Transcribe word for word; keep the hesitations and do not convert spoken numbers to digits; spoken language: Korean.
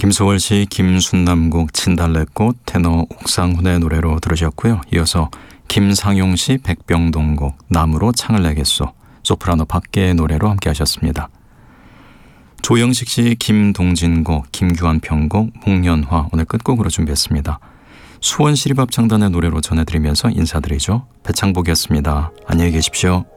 김소월 씨, 김순남곡 진달래꽃, 테너 옥상훈의 노래로 들으셨고요. 이어서 김상용 씨, 백병동곡 나무로 창을 내겠소, 소프라노 박계의 노래로 함께 하셨습니다. 조영식 씨, 김동진곡, 김규환 편곡, 목련화 오늘 끝곡으로 준비했습니다. 수원시립합창단의 노래로 전해드리면서 인사드리죠. 배창복이었습니다. 안녕히 계십시오.